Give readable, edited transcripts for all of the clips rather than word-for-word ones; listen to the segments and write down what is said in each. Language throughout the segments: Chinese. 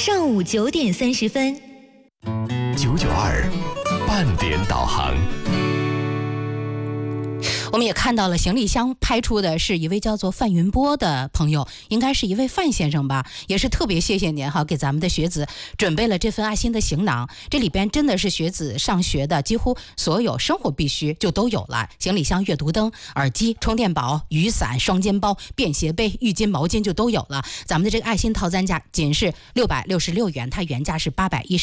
上午9点30分 992半点导航。 我们也看到了行李箱拍出的是一位叫做范云波的朋友，应该是一位范先生吧，也是特别谢谢您哈，给咱们的学子准备了这份爱心的行囊，这里边真的是学子上学的几乎所有生活必须就都有了，行李箱、阅读灯、耳机、充电宝、雨伞、双肩包、便携杯、浴巾、毛巾就都有了。咱们的这个爱心套餐价仅是666元，它原价是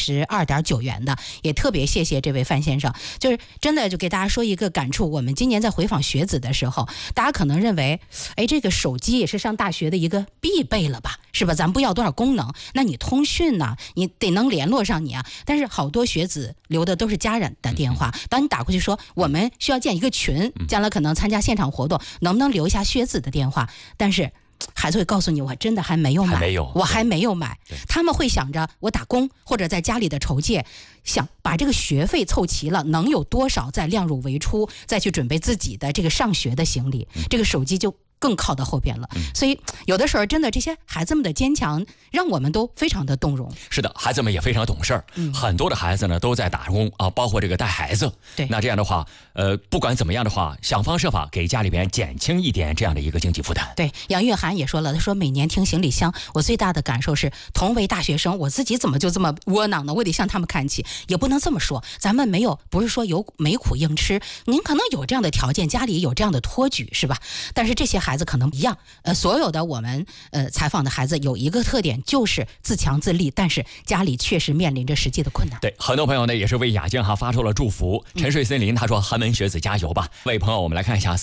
812.9元的，也特别谢谢这位范先生，就是真的就给大家说一个感触，我们今年在回访学子的时候，大家可能认为这个手机也是上大学的一个必备了吧，是吧？咱不要多少功能，那你通讯呢，你得能联络上你啊。但是好多学子留的都是家人的电话，当你打过去说我们需要建一个群，将来可能参加现场活动，能不能留一下学子的电话？但是孩子会告诉你，我真的还没有买，我还没有买。他们会想着我打工或者在家里的筹借，想把这个学费凑齐了，能有多少再量入为出，再去准备自己的这个上学的行李，这个手机就更靠到后边了。所以有的时候真的这些孩子们的坚强让我们都非常的动容。 是的，孩子们也非常懂事儿，很多的孩子呢都在打工啊，包括这个带孩子。 对， 那这样的话不管怎么样的话，想方设法给家里边减轻一点这样的一个经济负担。 对，杨月涵也说了，他说每年听行李箱，我最大的感受是同为大学生，我自己怎么就这么窝囊呢？我得向他们看齐。也不能这么说，咱们不是说有没苦硬吃，您可能有这样的条件，家里有这样的托举，是吧？但是这些孩子可能一样，所有的我们采访的孩子有一个特点，就是自强自立，但是家里确实面临着实际的困难。 对，很多朋友呢也是为雅静发出了祝福。沉睡森林他说寒门学子加油吧。位朋友我们来看一下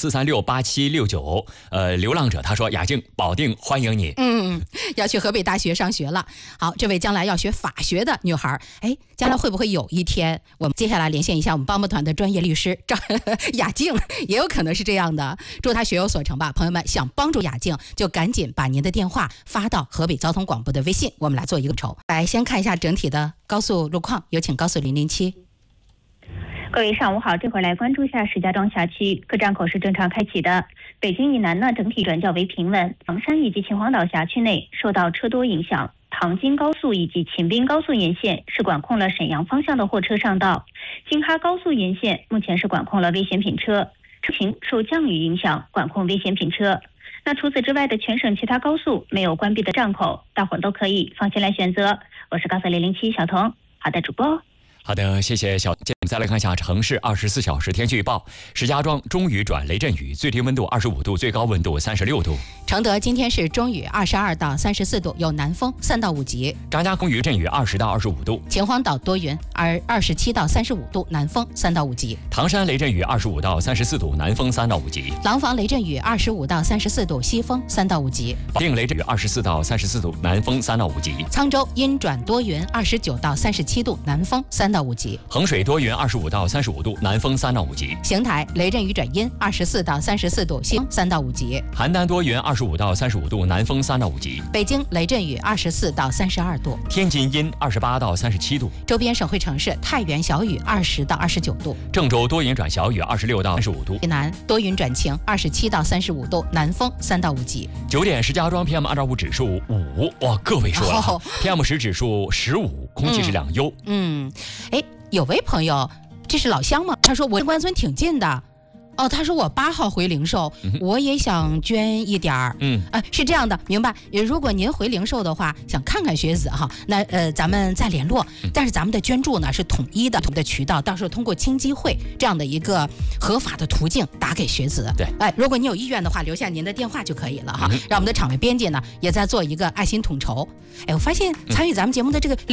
4368769，流浪者他说雅静保定欢迎你。 要去河北大学上学了。好，这位将来要学法学的女孩，将来会不会有一天，我们接下来连线一下我们帮帮团的专业律师雅静，也有可能是这样的。祝她学有所成吧。朋友们想帮助雅静，就赶紧把您的电话发到河北交通广播的微信，我们来做一个筹。来先看一下整体的高速路况，有请高速007。 各位上午好，这会儿来关注一下石家庄辖区各站口是正常开启的。北京以南呢整体转较为平稳，唐山以及秦皇岛辖区内受到车多影响，唐京高速以及秦滨高速沿线是管控了沈阳方向的货车上道，京哈高速沿线目前是管控了危险品车，车行受降雨影响管控危险品车。那除此之外的全省其他高速没有关闭的站口，大伙儿都可以放心来选择。我是高速007小童。好的，主播。 好的，谢谢小姐。再来看一下城市24小时天气预报。石家庄中雨转雷阵雨，最低温度25度，最高温度36度。 承德今天是中雨22到34度，有南风3到5级。 张家口雨阵雨20到25度。 秦皇岛多云27到35度，南风3到5级。 唐山雷阵雨25到34度，南风3到5级。 廊坊雷阵雨25到34度，西风3到5级。 保定雷阵雨24到34度，南风3到5级。 沧州阴转多云29到37度，南风3到5级。 衡水多云25到35度，南风3到5级。 邢台雷阵雨转阴24到34度，西风3到5级。 邯郸多云25到35度，南风3到5级。 北京雷阵雨24到32度。 天津阴28到37度。 周边省会城市太原小雨20到29度。 郑州多云转小雨26到35度。 济南多云转晴27到35度，南风3到5级。 9点，石家庄 PM2.5 指数5，哇，个位数了。PM10 指数15，空气质量优。 有位朋友，这是老乡吗？他说我跟关村挺近的。他说我8号回零售，我也想捐一点儿。是这样的，明白。如果您回零售的话，想看看学子哈，那咱们再联络。但是咱们的捐助呢是统一的渠道，到时候通过青基会这样的一个合法的途径打给学子。 对， 如果你有意愿的话，留下您的电话就可以了哈。让我们的场外编辑呢也在做一个爱心统筹。我发现参与咱们节目的这个